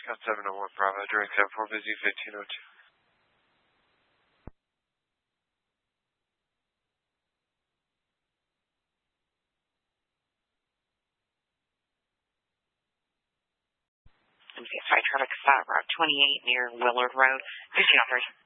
South 701 Bravo, direct 74, busy 1502. MCS Traffic Stop Route 28 near Willard Road, 1503.